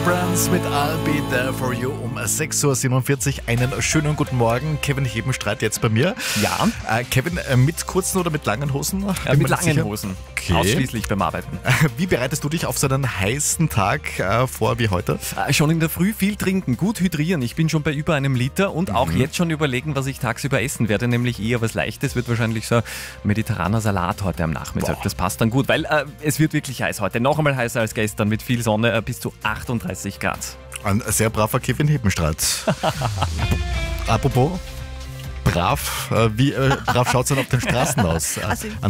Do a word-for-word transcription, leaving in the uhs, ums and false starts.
Brands mit I'll Be There For You um sechs Uhr siebenundvierzig. Einen schönen guten Morgen. Kevin Hebenstreit jetzt bei mir. Ja. Äh, Kevin, äh, mit kurzen oder mit langen Hosen? Äh, mit langen sicher? Hosen. Okay. Ausschließlich beim Arbeiten. Wie bereitest du dich auf so einen heißen Tag äh, vor wie heute? Äh, schon in der Früh viel trinken, gut hydrieren. Ich bin schon bei über einem Liter und mhm. auch jetzt schon überlegen, was ich tagsüber essen werde. Nämlich eher was Leichtes. Wird wahrscheinlich so ein mediterraner Salat heute am Nachmittag. Boah. Das passt dann gut, weil äh, es wird wirklich heiß heute. Noch einmal heißer als gestern mit viel Sonne, äh, bis zu achtunddreißig Grad. Ein sehr braver Kevin Hebenstreit. Apropos brav, äh, wie äh, brav schaut es denn auf den Straßen aus? Also, An